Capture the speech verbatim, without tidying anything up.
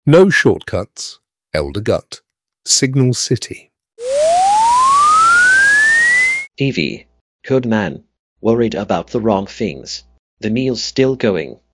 No shortcuts. Elder Gut. Signal City. Evie. Good man. Worried about the wrong things. The meal's still going.